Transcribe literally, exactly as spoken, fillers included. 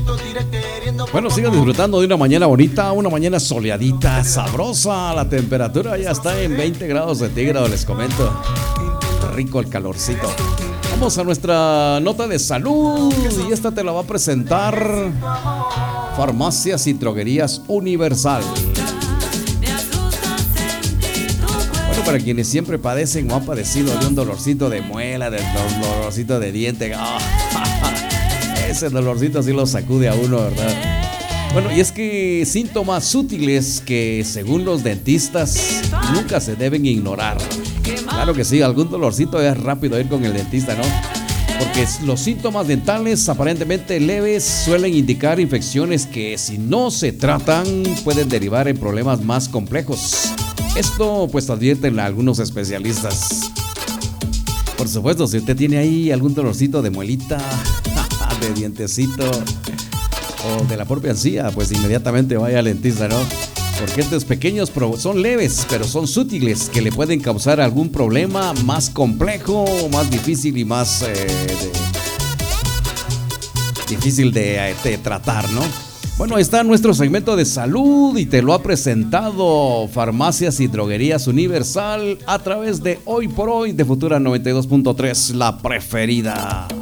Bueno, sigan disfrutando de una mañana bonita, una mañana soleadita, sabrosa. La temperatura ya está en veinte grados centígrados, les comento. Rico el calorcito. Vamos a nuestra nota de salud y esta te la va a presentar Farmacias y Droguerías Universal. Bueno, para quienes siempre padecen o han padecido de un dolorcito de muela, de dolorcito de diente, oh, ese dolorcito sí lo sacude a uno, ¿verdad? Bueno, y es que síntomas sutiles que según los dentistas nunca se deben ignorar. Claro que sí, algún dolorcito es rápido ir con el dentista, ¿no? Porque los síntomas dentales aparentemente leves suelen indicar infecciones que si no se tratan pueden derivar en problemas más complejos. Esto pues advierten algunos especialistas. Por supuesto, si usted tiene ahí algún dolorcito de muelita, de dientecito o de la propia encía, pues inmediatamente vaya al dentista, ¿no? Porque estos pequeños son leves, pero son sutiles que le pueden causar algún problema más complejo, más difícil y más eh, de, difícil de, de tratar, ¿no? Bueno, ahí está nuestro segmento de salud y te lo ha presentado Farmacias y Droguerías Universal a través de Hoy por Hoy de Futura noventa y dos punto tres, la preferida.